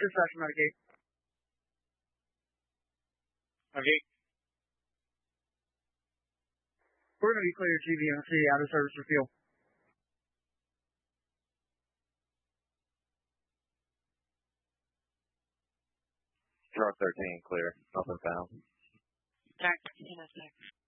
Dispatch Medicaid. Okay. We're going to be clear GVMC out of service for fuel. Drug 13, clear. Nothing found. Dark 1306.